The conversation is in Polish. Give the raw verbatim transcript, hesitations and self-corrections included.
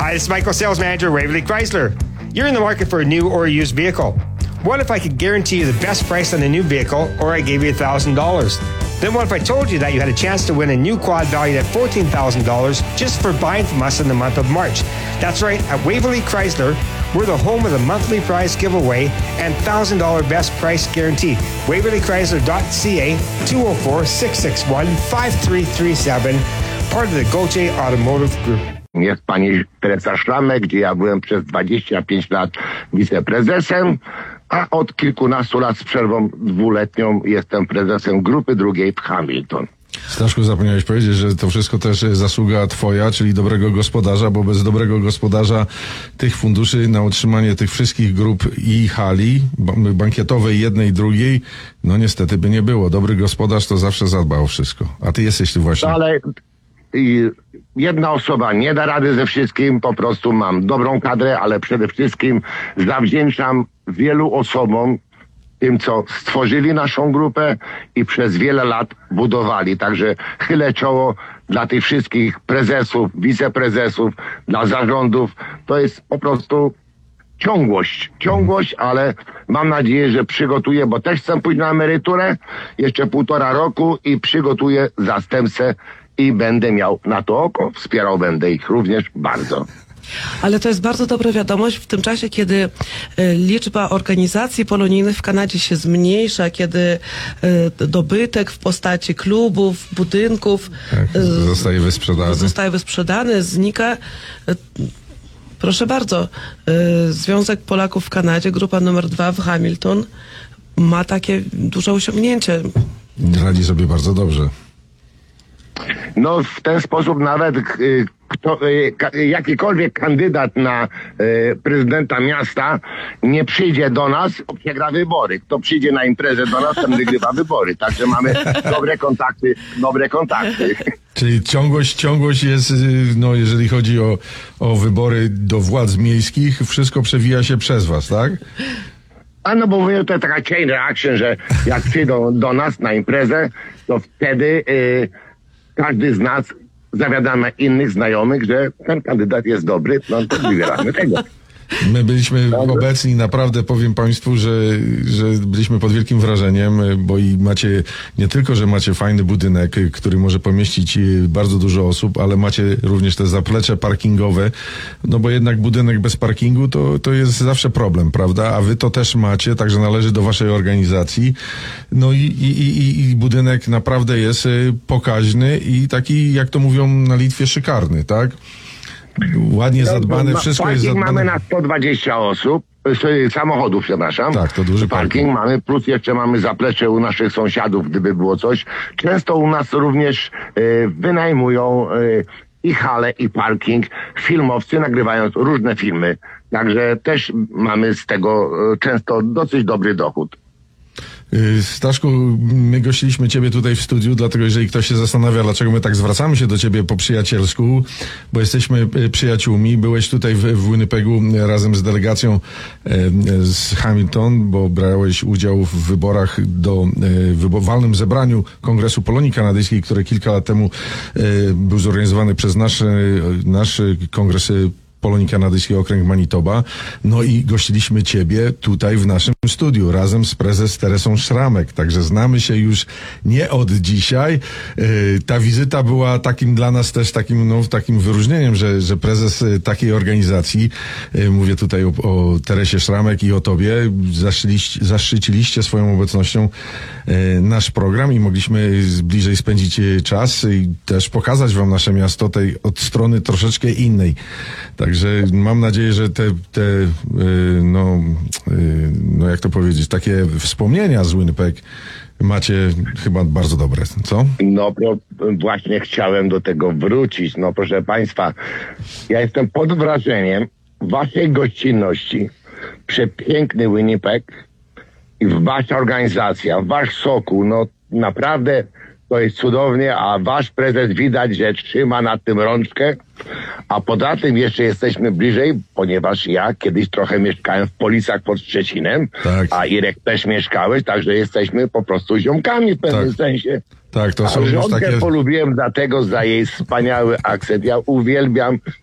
Hi, this is Michael, sales manager, Waverly Chrysler. You're in the market for a new or a used vehicle. What if I could guarantee you the best price on a new vehicle, or I gave you one thousand dollars? Then what if I told you that you had a chance to win a new quad valued at fourteen thousand dollars just for buying from us in the month of March? That's right, at Waverly Chrysler, we're the home of the monthly prize giveaway and one thousand dollars best price guarantee. Waverly Chrysler dot C A, two oh four, six six one, five three three seven, part of the Goche Automotive Group. Jest pani Teresa Szramek, gdzie ja byłem przez dwadzieścia pięć lat wiceprezesem, a od kilkunastu lat z przerwą dwuletnią jestem prezesem grupy drugiej w Hamilton. Staszku, zapomniałeś powiedzieć, że to wszystko też zasługa twoja, czyli dobrego gospodarza, bo bez dobrego gospodarza tych funduszy na utrzymanie tych wszystkich grup i hali bankietowej, jednej i drugiej, no niestety by nie było. Dobry gospodarz to zawsze zadba o wszystko. A ty jesteś ty właśnie. Ale i jedna osoba nie da rady ze wszystkim, po prostu mam dobrą kadrę, ale przede wszystkim zawdzięczam wielu osobom, tym, co stworzyli naszą grupę i przez wiele lat budowali. Także chylę czoło dla tych wszystkich prezesów, wiceprezesów, dla zarządów. To jest po prostu ciągłość. Ciągłość, ale mam nadzieję, że przygotuję, bo też chcę pójść na emeryturę jeszcze półtora roku i przygotuję zastępcę i będę miał na to oko. Wspierał będę ich również bardzo. Ale to jest bardzo dobra wiadomość w tym czasie, kiedy e, liczba organizacji polonijnych w Kanadzie się zmniejsza, kiedy e, dobytek w postaci klubów, budynków tak, e, zostaje wysprzedany. Zostaje wysprzedany, znika. E, proszę bardzo, e, Związek Polaków w Kanadzie, grupa numer dwa w Hamilton ma takie duże osiągnięcie. Radzi sobie bardzo dobrze. No w ten sposób nawet y, kto, y, ka, jakikolwiek kandydat na y, prezydenta miasta nie przyjdzie do nas, przegra wybory. Kto przyjdzie na imprezę do nas, ten wygrywa wybory. Także mamy dobre kontakty, dobre kontakty. Czyli ciągłość, ciągłość jest, no jeżeli chodzi o, o wybory do władz miejskich, wszystko przewija się przez was, tak? A no bo mówię, to jest taka chain reaction, że jak przyjdą do nas na imprezę, to wtedy y, każdy z nas zawiadamia innych znajomych, że ten kandydat jest dobry, no to wybieramy tego. My byliśmy Dobrze. obecni, naprawdę powiem państwu, że, że byliśmy pod wielkim wrażeniem, bo i macie, nie tylko, że macie fajny budynek, który może pomieścić bardzo dużo osób, ale macie również te zaplecze parkingowe, no bo jednak budynek bez parkingu to, to jest zawsze problem, prawda? A wy to też macie, także należy do waszej organizacji. No i, i, i, i budynek naprawdę jest pokaźny i taki, jak to mówią na Litwie, szykarny, tak? Ładnie zadbane, wszystko jest zadbane. Parking mamy na sto dwadzieścia osób, samochodów, przepraszam. Tak, to duży parking. parking mamy, plus jeszcze mamy zaplecze u naszych sąsiadów, gdyby było coś. Często u nas również y, wynajmują y, i hale, i parking filmowcy, nagrywając różne filmy. Także też mamy z tego y, często dosyć dobry dochód. Staszku, my gościliśmy ciebie tutaj w studiu, dlatego jeżeli ktoś się zastanawia, dlaczego my tak zwracamy się do ciebie po przyjacielsku, bo jesteśmy przyjaciółmi. Byłeś tutaj w, w Winnipegu razem z delegacją e, z Hamilton, bo brałeś udział w wyborach do e, w walnym zebraniu Kongresu Polonii Kanadyjskiej, które kilka lat temu e, był zorganizowany przez nasz, nasz kongres Polonii Kanadyjskiej, okręg Manitoba. No i gościliśmy ciebie tutaj w naszym studiu razem z prezes Teresą Szramek. Także znamy się już nie od dzisiaj. Yy, ta wizyta była takim dla nas też takim, no, takim wyróżnieniem, że, że prezes takiej organizacji, yy, mówię tutaj o, o Teresie Szramek i o tobie, zaszczyciliście, zaszczyciliście swoją obecnością yy, nasz program i mogliśmy bliżej spędzić czas i też pokazać wam nasze miasto tej od strony troszeczkę innej. Tak. Także mam nadzieję, że te, te yy, no, yy, no jak to powiedzieć, takie wspomnienia z Winnipeg macie chyba bardzo dobre, co? No właśnie chciałem do tego wrócić. No proszę państwa, ja jestem pod wrażeniem waszej gościnności. Przepiękny Winnipeg i wasza organizacja, wasz Sokół, no naprawdę to jest cudownie, a wasz prezes widać, że trzyma nad tym rączkę. A poza tym jeszcze jesteśmy bliżej, ponieważ ja kiedyś trochę mieszkałem w Policach pod Szczecinem, tak. A Irek też mieszkałeś, także jesteśmy po prostu ziomkami w pewnym tak. sensie. Tak, to a są już żonkę takie... polubiłem dlatego za jej wspaniały akcent. Ja uwielbiam